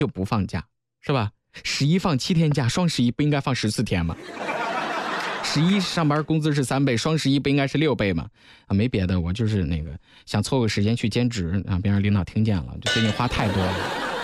就不放假，是吧？11放7天假，双11不应该放14天吗？11上班工资是3倍，双11不应该是6倍吗？啊，没别的，我就是想凑个时间去兼职啊，别让领导听见了，就最近花太多了。